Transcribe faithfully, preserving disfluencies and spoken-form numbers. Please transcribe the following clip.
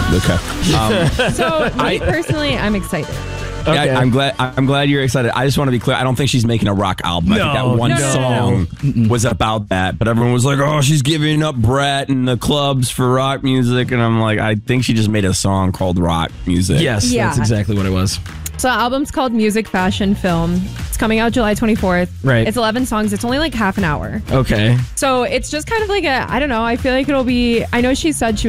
Okay. Um, So me I- personally, I'm excited. Yeah, Okay. I, I'm glad. I'm glad you're excited. I just want to be clear. I don't think she's making a rock album. I think No, that one no, no, song no. was about that, but everyone was like, "Oh, she's giving up Brett and the clubs for rock music," and I'm like, I think she just made a song called rock music. Yes, Yeah. that's exactly what it was. So the album's called Music, Fashion, Film. It's coming out July twenty-fourth. Right. It's eleven songs. It's only like half an hour. Okay. So it's just kind of like a, I don't know. I feel like it'll be, I know she said she